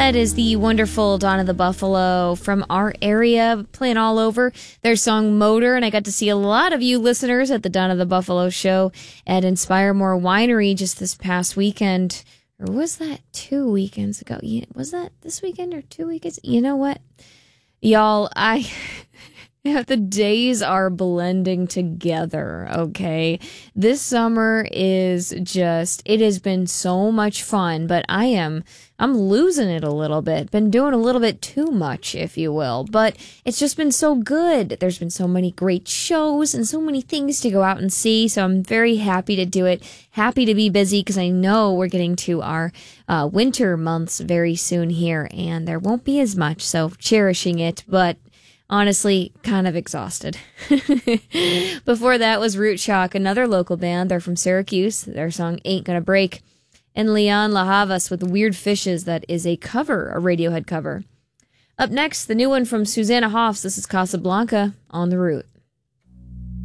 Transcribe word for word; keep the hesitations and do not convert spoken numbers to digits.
That is the wonderful Donna the Buffalo from our area, playing all over their song Motor. And I got to see a lot of you listeners at the Donna the Buffalo show at Inspire More Winery just this past weekend. Or was that two weekends ago? Yeah, was that this weekend or two weekends? You know what? Y'all, I... Yeah, the days are blending together, okay? This summer is just, it has been so much fun, but I am, I'm losing it a little bit. Been doing a little bit too much, if you will, but it's just been so good. There's been so many great shows and so many things to go out and see, so I'm very happy to do it. Happy to be busy because I know we're getting to our uh, winter months very soon here, and there won't be as much, so cherishing it, but honestly, kind of exhausted. Before that was Root Shock, another local band. They're from Syracuse. Their song Ain't Gonna Break. And Leon La Havas with Weird Fishes, that is a cover, a Radiohead cover. Up next, the new one from Susanna Hoffs. This is Casablanca on the Root.